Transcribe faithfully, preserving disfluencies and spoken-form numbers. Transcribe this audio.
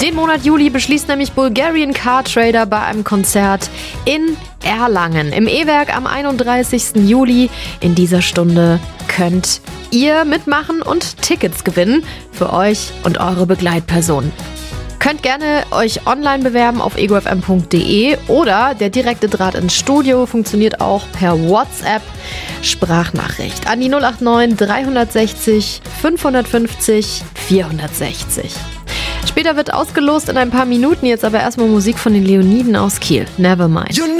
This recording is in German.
Den Monat Juli beschließt nämlich Bulgarian Car Trader bei einem Konzert in Erlangen im E-Werk am einunddreißigsten Juli. In dieser Stunde könnt ihr mitmachen und Tickets gewinnen für euch und eure Begleitperson. Könnt gerne euch online bewerben auf ego f m punkt d e oder der direkte Draht ins Studio funktioniert auch per WhatsApp. Sprachnachricht an die null acht neun drei sechs null fünf fünf null vier sechs null. Später wird ausgelost in ein paar Minuten, jetzt aber erstmal Musik von den Leoniden aus Kiel. Nevermind.